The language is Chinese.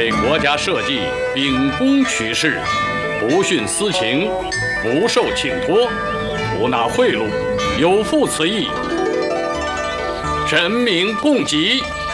为国家社稷秉公取事，不徇私情，不受请托，不纳贿赂，有负此意。人民共济。